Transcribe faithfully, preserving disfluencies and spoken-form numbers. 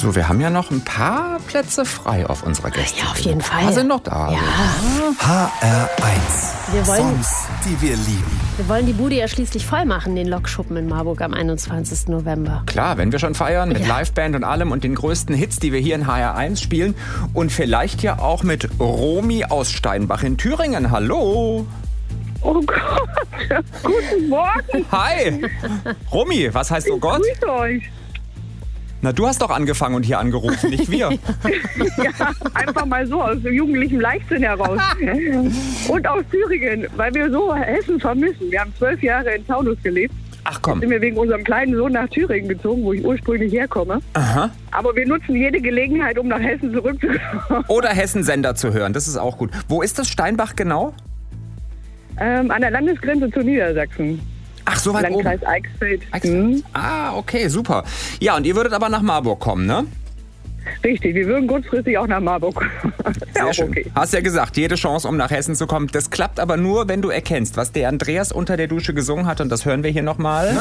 So, wir haben ja noch ein paar Plätze frei auf unserer Gäste. Ja, auf jeden Fall. Wir sind noch da. Ja. H R eins. Wir wollen, Songs, die wir lieben. wir wollen die Bude ja schließlich voll machen, den Lokschuppen in Marburg am einundzwanzigsten November. Klar, wenn wir schon feiern, mit Ja. Liveband und allem und den größten Hits, die wir hier in H R eins spielen. Und vielleicht ja auch mit Romy aus Steinbach in Thüringen. Hallo. Oh Gott, guten Morgen. Hi. Romy, was heißt oh Gott? Grüß euch. Na, du hast doch angefangen und hier angerufen, nicht wir. Ja, einfach mal so aus dem jugendlichen Leichtsinn heraus. Und aus Thüringen, weil wir so Hessen vermissen. Wir haben zwölf Jahre in Taunus gelebt. Ach komm. Sind wir wegen unserem kleinen Sohn nach Thüringen gezogen, wo ich ursprünglich herkomme. Aha. Aber wir nutzen jede Gelegenheit, um nach Hessen zurückzukommen. Oder Hessen-Sender zu hören, das ist auch gut. Wo ist das Steinbach genau? Ähm, an der Landesgrenze zu Niedersachsen. Ach, so weit oben. Landkreis Eichsfeld. Eichsfeld. Mhm. Ah, okay, super. Ja, und ihr würdet aber nach Marburg kommen, ne? Richtig, wir würden kurzfristig auch nach Marburg kommen. Sehr auch schön. okay. Hast ja gesagt, jede Chance, um nach Hessen zu kommen. Das klappt aber nur, wenn du erkennst, was der Andreas unter der Dusche gesungen hat. Und das hören wir hier nochmal.